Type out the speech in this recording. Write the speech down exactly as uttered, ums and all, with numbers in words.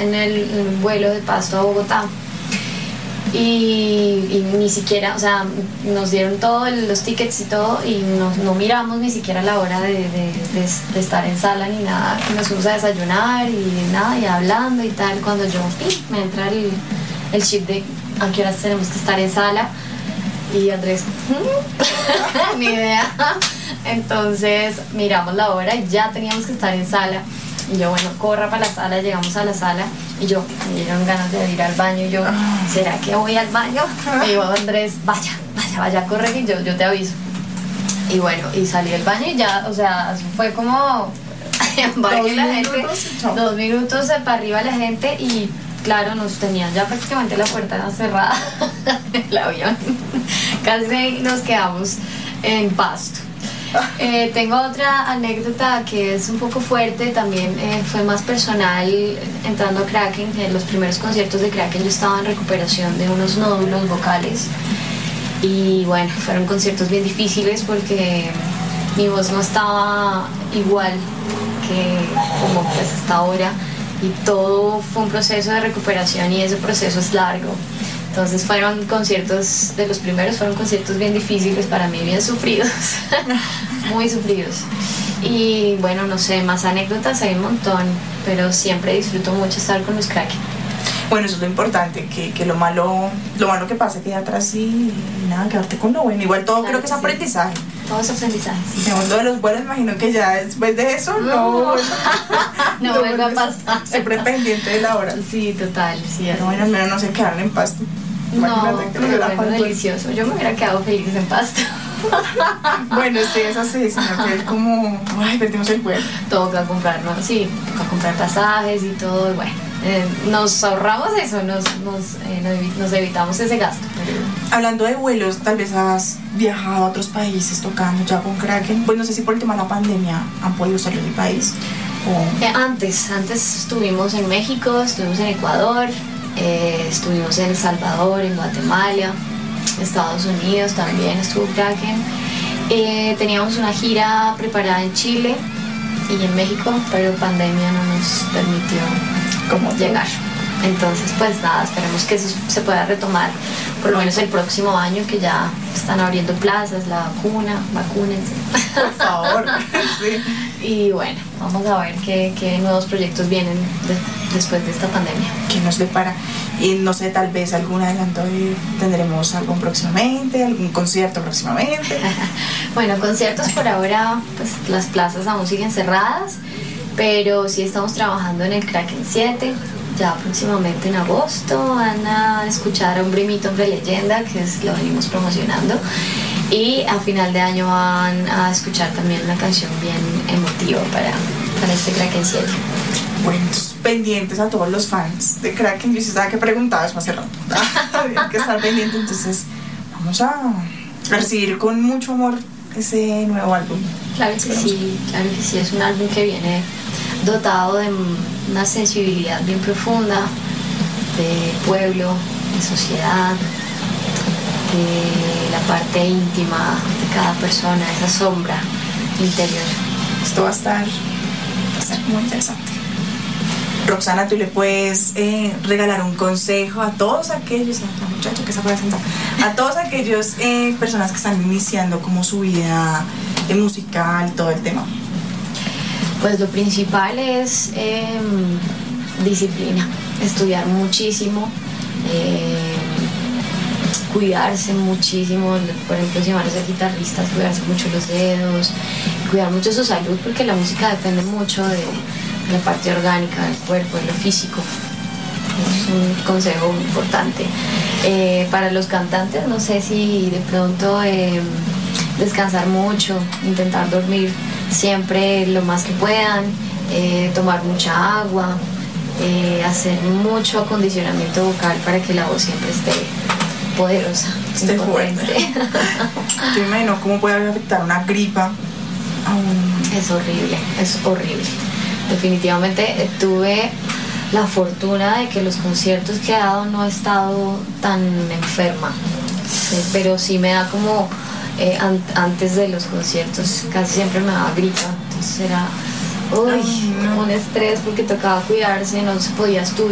en el, en el vuelo de Pasto a Bogotá. Y, y ni siquiera, o sea, nos dieron todos los tickets y todo y no, no miramos ni siquiera la hora de, de, de, de estar en sala ni nada. Nos fuimos a desayunar y nada, y hablando y tal, cuando yo ¡pim! Me entra el, el chip de a qué horas tenemos que estar en sala y Andrés, ni idea. Entonces miramos la hora y ya teníamos que estar en sala. Y yo, bueno, corra para la sala, llegamos a la sala y yo, me dieron ganas de ir al baño y yo, ¿será que voy al baño? Y yo, Andrés, vaya, vaya, vaya a correr y yo, yo te aviso. Y bueno, y salí del baño y ya, o sea, fue como dos la minutos, gente, dos minutos para arriba la gente y claro, nos tenían ya prácticamente la puerta cerrada del avión. Casi nos quedamos en Pasto. Eh, tengo otra anécdota que es un poco fuerte, también eh, fue más personal entrando a Kraken. En los primeros conciertos de Kraken yo estaba en recuperación de unos nódulos vocales y bueno, fueron conciertos bien difíciles porque mi voz no estaba igual que como pues hasta ahora y todo fue un proceso de recuperación y ese proceso es largo. Entonces fueron conciertos, de los primeros fueron conciertos bien difíciles para mí, bien sufridos, muy sufridos. Y bueno, no sé, más anécdotas hay un montón, pero siempre disfruto mucho estar con los Kraken. Bueno, eso es lo importante, que, que lo malo lo malo que pasa queda atrás y, y nada, quedarte con lo bueno. Igual todo, claro, creo que es aprendizaje. Sí. Todo es aprendizaje, sí. Digamos, lo de los vuelos, imagino que ya después de eso no... No, no vuelve a pasar. Siempre pendiente de la hora. Sí, total, sí. Pero bueno, al menos no se quedaron en Pasto. No, pero bueno, delicioso. Yo me hubiera quedado feliz en Pasto. Bueno, sí, eso sí, sino que es como, ay, perdimos el vuelo. Toca comprar, ¿no? Sí, toca comprar pasajes y todo, y bueno, eh, nos ahorramos eso, nos, nos, eh, nos evitamos ese gasto. Pero... Hablando de vuelos, tal vez has viajado a otros países tocando ya con Kraken. Pues no sé si por el tema de la pandemia han podido salir del país. O... Eh, antes, antes estuvimos en México, estuvimos en Ecuador, eh, estuvimos en El Salvador, en Guatemala, Estados Unidos también estuvo Kraken. Eh, teníamos una gira preparada en Chile y en México, pero pandemia no nos permitió como llegar. Entonces, pues nada, esperemos que eso se pueda retomar por lo menos el próximo año, que ya están abriendo plazas, la vacuna, vacúnense. Por favor. Sí. Y bueno, vamos a ver qué, qué nuevos proyectos vienen de, después de esta pandemia. ¿Qué nos depara? Y no sé, tal vez algún adelanto de, tendremos algo próximamente, algún concierto próximamente. Bueno, conciertos por ahora, pues las plazas aún siguen cerradas, pero sí estamos trabajando en el Kraken siete. Ya próximamente en agosto van a escuchar a Hombre Mito, Hombre Leyenda, que es, lo venimos promocionando. Y a final de año van a escuchar también una canción bien emotiva para, para este Kraken siete. Bueno, entonces pendientes a todos los fans de Kraken. Yo sí sabía que preguntabas más hace rato. Había que estar pendiente, entonces vamos a recibir con mucho amor ese nuevo álbum. Claro que sí, claro que sí, es un álbum que viene dotado de una sensibilidad bien profunda, de pueblo, de sociedad, de la parte íntima de cada persona, esa sombra interior. Esto va a estar, va a estar muy interesante. Roxana, tú le puedes eh, regalar un consejo a todos aquellos, a la muchacha que se puede sentar, a todos aquellos eh, personas que están iniciando como su vida de musical, todo el tema. Pues lo principal es eh, disciplina, estudiar muchísimo, eh, cuidarse muchísimo, por ejemplo si van a ser guitarristas, cuidarse mucho los dedos, cuidar mucho su salud, porque la música depende mucho de, de la parte orgánica del cuerpo, de lo físico. Es un consejo importante. Eh, para los cantantes, no sé si de pronto eh, descansar mucho, intentar dormir siempre lo más que puedan, eh, tomar mucha agua, eh, hacer mucho acondicionamiento vocal para que la voz siempre esté poderosa, esté fuerte. Yo me imagino cómo puede afectar una gripa a un... Es horrible, es horrible. Definitivamente eh, tuve la fortuna de que los conciertos que he dado no he estado tan enferma, sí, pero sí me da como eh, an- antes de los conciertos casi siempre me daba gripa, entonces era uy, Ay, no. un estrés porque tocaba cuidarse, no se podía estudiar.